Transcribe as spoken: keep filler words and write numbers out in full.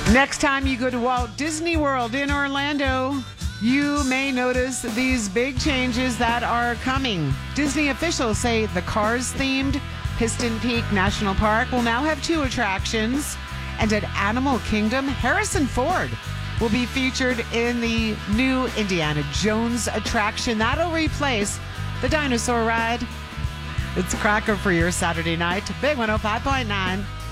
Next time you go to Walt Disney World in Orlando, you may notice these big changes that are coming. Disney officials say the Cars-themed Piston Peak National Park will now have two attractions. And at Animal Kingdom, Harrison Ford will be featured in the new Indiana Jones attraction. That'll replace the dinosaur ride. It's Cracker for your Saturday night. Big one oh five point nine.